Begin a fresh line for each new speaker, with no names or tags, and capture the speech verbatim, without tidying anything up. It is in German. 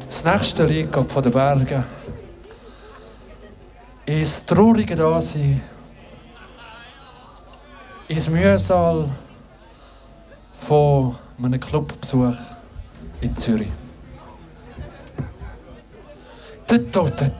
Das nächste Lied geht von den Bergen ins traurige Dasein, ins Mühsal von einem Clubbesuch in Zürich. Tut, tut, tut.